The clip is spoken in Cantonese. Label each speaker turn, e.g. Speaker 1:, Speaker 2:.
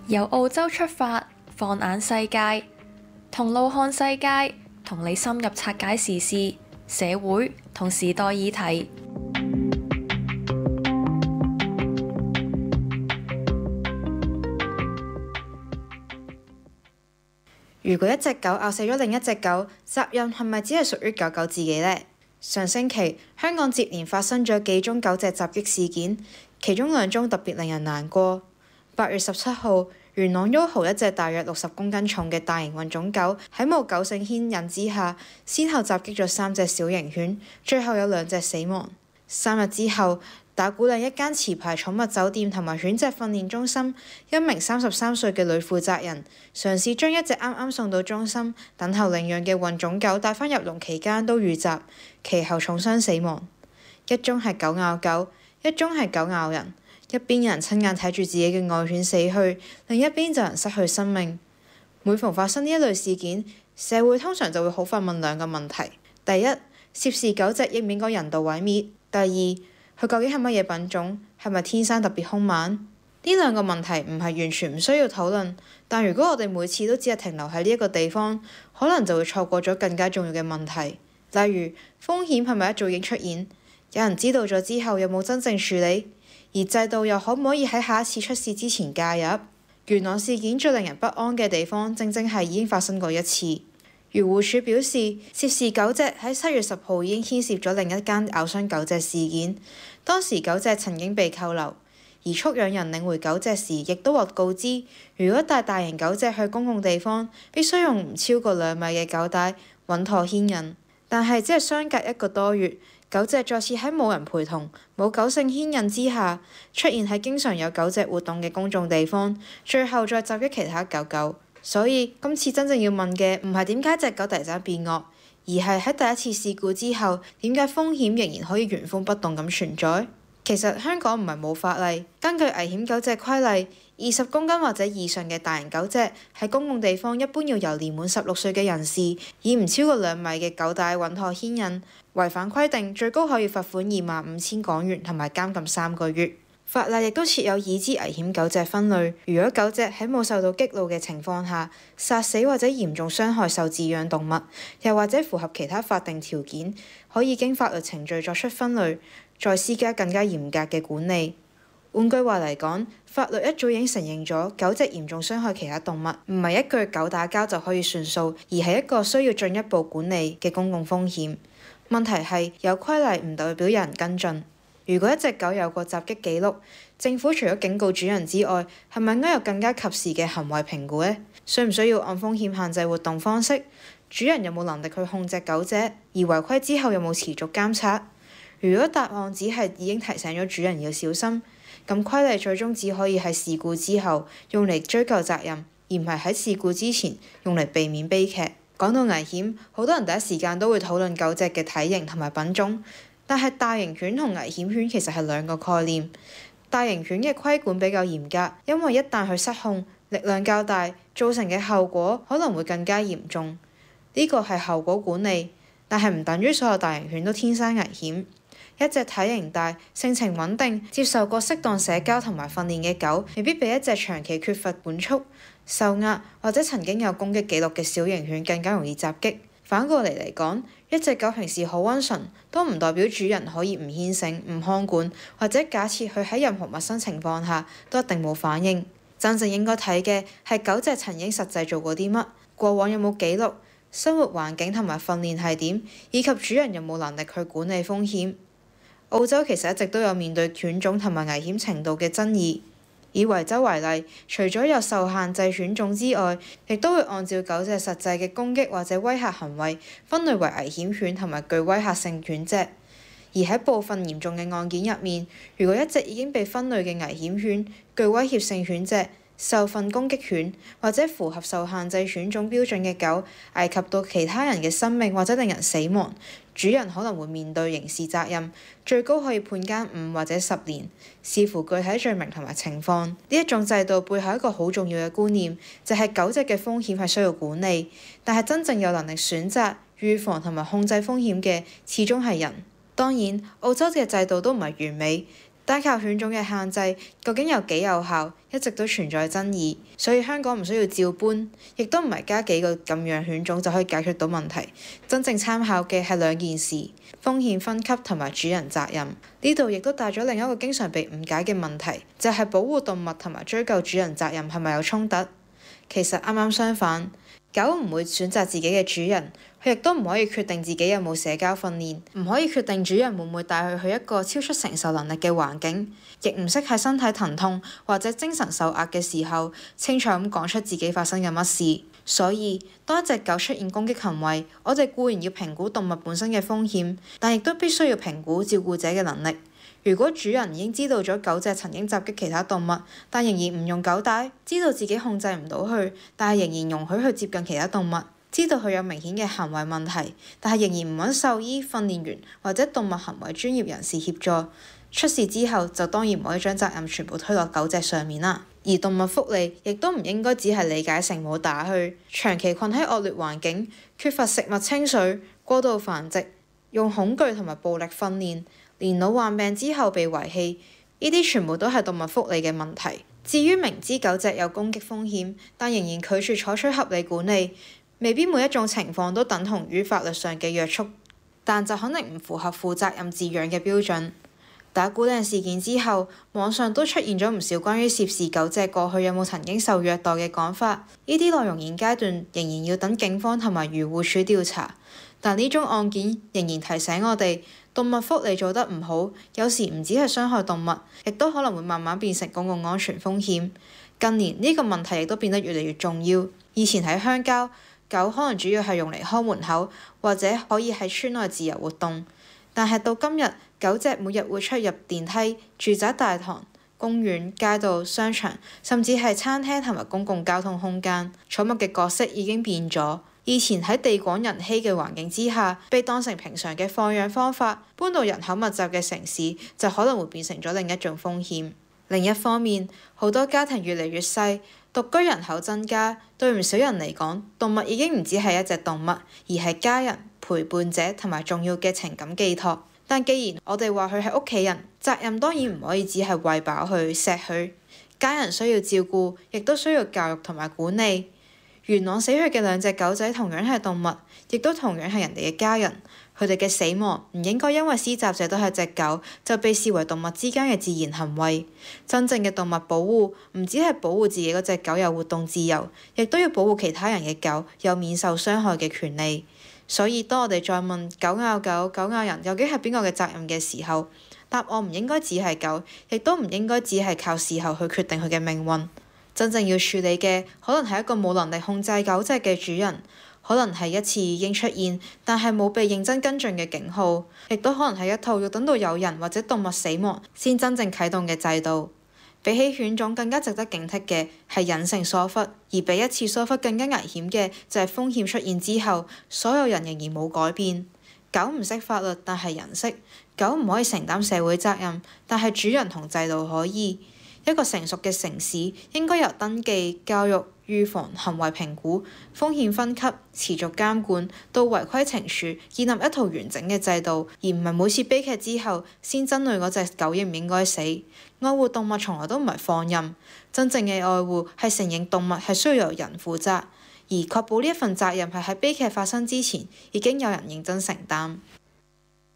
Speaker 1: 由澳洲出發，放眼世界，同路看世界，同你深入拆解時事、社會同時代議題。
Speaker 2: 如果一隻狗咬死咗另一隻狗，責任係咪只係屬於狗狗自己呢？上星期香港接連發生咗幾宗狗隻襲擊事件，其中2宗特別令人難過。8月17號，元朗 YOHO 一隻大約60公斤重嘅大型混種狗喺冇狗繩牽引之下，先後襲擊咗3隻小型犬，最後有2隻死亡。3日之後，打鼓嶺一間持牌寵物酒店同埋犬隻訓練中心，一名33歲嘅女負責人嘗試將一隻啱啱送到中心等候領養嘅混種狗帶返入籠期間都遇襲，其後重傷死亡。一宗係狗咬狗，一宗係狗咬人。一邊有人親眼睇住自己嘅愛犬死去，另一邊就有人失去生命。每逢發生呢一類事件，社會通常就會好快問2個問題：第一，涉事狗隻應唔應該人道毀滅？第二，佢究竟係乜嘢品種？係咪天生特別兇猛？呢2個問題唔係完全唔需要討論，但如果我哋每次都只係停留喺呢一個地方，可能就會錯過咗更加重要嘅問題。例如，風險係咪一早已經出現？有人知道咗之後，有冇真正處理？而制度又可唔可以喺下一次出事之前介入？元朗事件最令人不安嘅地方，正正係已經發生過一次。漁護署表示，涉事狗隻喺7月10號已經牽涉咗另一間咬傷狗隻事件，當時狗隻曾經被扣留，而畜養人領回狗隻時，亦都獲告知，如果帶大型狗隻去公共地方，必須用唔超過2米嘅狗帶穩妥牽引。但係只係相隔1個多月，狗隻再次喺冇人陪同、冇狗繩牽引之下，出現喺經常有狗隻活動嘅公眾地方，最後再襲擊其他狗狗。所以今次真正要問嘅唔係點解隻狗突然間變惡，而係喺第一次事故之後，點解風險仍然可以原封不動咁存在？其實香港唔係冇法例，根據危險狗隻規例，20公斤或者以上嘅大型狗隻喺公共地方一般要由年滿16歲嘅人士以唔超過2米嘅狗帶穩妥牽引，違反規定最高可以罰款25,000港元同埋監禁3個月。法例亦都設有已知危險狗隻分類，如果狗隻喺冇受到激怒嘅情況下殺死或者嚴重傷害受飼養動物，又或者符合其他法定條件，可以經法律程序作出分類，再施加更加嚴格嘅管理。換句話嚟講，法律一早已經承認咗狗隻嚴重傷害其他動物，唔係一句狗打交就可以算數，而係一個需要進一步管理嘅公共風險。問題係有規例唔代表有人跟進。如果一隻狗有過襲擊記錄，政府除咗警告主人之外，係咪應該有更加及時嘅行為評估呢？需唔需要按風險限制活動方式？主人有冇能力去控制狗隻？而違規之後有冇持續監察？如果答案只係已經提醒咗主人要小心，咁規例最終只可以喺事故之後用嚟追究責任，而唔係喺事故之前用嚟避免悲劇。講到危險，好多人第一時間都會討論狗隻嘅體型同埋品種。但係大型犬同危險犬其實係2個概念。大型犬嘅規管比較嚴格，因為一旦佢失控，力量較大，造成嘅後果可能會更加嚴重。呢個係後果管理，但係唔等於所有大型犬都天生危險。一隻體型大、性情穩定、接受過適當社交同埋訓練嘅狗，未必比一隻長期缺乏管束、受壓或者曾經有攻擊記錄嘅小型犬更加容易襲擊。反過嚟講，一隻狗平時好溫順，都唔代表主人可以唔牽繩、唔看管，或者假設佢喺任何陌生情況下都一定冇反應。真正應該睇嘅係狗隻曾經實際做過啲乜，過往有冇記錄，生活環境同埋訓練係點，以及主人有冇能力去管理風險。澳洲其實一直都有面對犬種同埋危險程度嘅爭議。以維州為例，除咗有受限制犬種之外，亦都會按照狗隻實際嘅攻擊或者威嚇行為，分類為危險犬同埋具威嚇性犬隻。而喺部分嚴重嘅案件入面，如果一隻已經被分類嘅危險犬、具威脅性犬隻、受訓攻擊犬或者符合受限制犬種標準嘅狗，危及到其他人嘅生命或者令人死亡，主人可能會面對刑事責任，最高可以判監5或者10年，視乎具體罪名同埋情況。呢一種制度背後一個好重要嘅觀念，就係狗隻嘅風險係需要管理，但係真正有能力選擇、預防同埋控制風險嘅，始終係人。當然，澳洲嘅制度都唔係完美， 單靠犬種嘅限制究竟有幾有效，一直都存在爭議。所以香港唔需要照搬，亦都唔係加幾個禁養犬種就可以解決到問題。真正參考嘅係兩件事：風險分級同埋主人責任。呢度亦都帶咗另一個經常被誤解嘅問題，就係保護動物同埋追究主人責任係咪有衝突？其實啱啱相反，狗唔會選擇自己嘅主人，佢亦都唔可以決定自己有冇社交訓練，唔可以決定主人會唔會帶佢去一個超出承受能力嘅環境，亦唔識喺身體疼痛或者精神受壓嘅時候，清楚咁講出自己發生緊乜事。所以，當一隻狗出現攻擊行為，我哋固然要評估動物本身嘅風險，但亦都必須要評估照顧者嘅能力。如果主人已經知道咗狗隻曾經襲擊其他動物，但仍然唔用狗帶，知道自己控制唔到佢，但係仍然容許佢接近其他動物，知道佢有明顯嘅行為問題，但係仍然唔揾獸醫、訓練員或者動物行為專業人士協助，出事之後就當然唔可以將責任全部推落狗隻上面啦。而動物福利亦都唔應該只係理解成冇打佢，長期困喺惡劣環境，缺乏食物清水，過度繁殖，用恐懼同埋暴力訓練，年老患病之後被遺棄，呢啲全部都係動物福利嘅問題。至於明知狗隻有攻擊風險，但仍然拒絕採取合理管理，未必每一種情況都等同於法律上嘅約束，但就肯定唔符合負責任飼養嘅標準。打鼓嶺事件之後，網上都出現咗唔少關於涉事狗隻過去有冇曾經受虐待嘅講法，呢啲內容現階段仍然要等警方同埋漁護署調查。但呢宗案件仍然提醒我哋，動物福利做得唔好，有時唔只係傷害動物，亦都可能會慢慢變成公共安全風險。近年呢個問題亦都變得越嚟越重要。以前喺鄉郊，狗可能主要係用嚟看門口，或者可以喺村內自由活動。但係到今日，狗隻每日會出入電梯、住宅大堂、公園、街道、商場，甚至係餐廳同埋公共交通空間。寵物嘅角色已經變咗。以前喺地廣人稀嘅環境之下，被當成平常嘅放養方法，搬到人口密集嘅城市，就可能會變成咗另一種風險。另一方面，好多家庭越嚟越細，獨居人口增加，對唔少人嚟講，動物已經唔只係一隻動物，而係家人、陪伴者同埋重要嘅情感寄託。但既然我哋話佢係屋企人，責任當然唔可以只係餵飽佢、錫佢。家人需要照顧，亦都需要教育同埋管理。元朗死去嘅兩隻狗仔同樣係動物，亦都同樣係人哋嘅家人。佢哋嘅死亡唔應該因為施襲者都係隻狗，就被視為動物之間嘅自然行為。真正嘅動物保護唔只係保護自己嗰隻狗有活動自由，亦都要保護其他人嘅狗有免受傷害嘅權利。所以當我哋再問狗咬狗、狗咬人究竟係邊個嘅責任嘅時候，答案唔應該只係狗，亦都唔應該只係靠事後去決定佢嘅命運。真正要處理嘅可能係一個冇能力控制狗隻嘅主人，可能係一次已經出現但係冇被認真跟進嘅警號，亦都可能係一套要等到有人或者動物死亡先真正啟動嘅制度。比起犬種更加值得警惕嘅係隱性疏忽，而比一次疏忽更加危險嘅就係風險出現之後，所有人仍然冇改變。狗唔識法律，但係人識；狗唔可以承擔社會責任，但係主人同制度可以。一個成熟嘅城市應該由登記、教育、預防、行為評估、風險分級、持續監管到違規懲處，建立一套完整嘅制度，而唔係每次悲劇之後先針對嗰隻狗應唔應該死。愛護動物從來都唔係放任，真正嘅愛護係承認動物係需要由人負責，而確保呢一份責任係喺悲劇發生之前已經有人認真承擔。